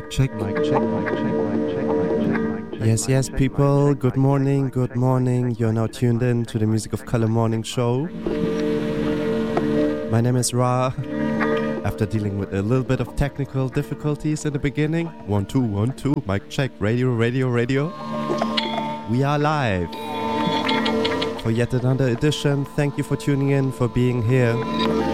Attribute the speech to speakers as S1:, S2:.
S1: check. Yes, people. Good morning. You're now tuned in to the Music of Color Morning Show. My name is Ra. After dealing with a little bit of technical difficulties in the beginning, 1 2 1 2, mic check, radio. We are live for yet another edition. Thank you for tuning in, for being here.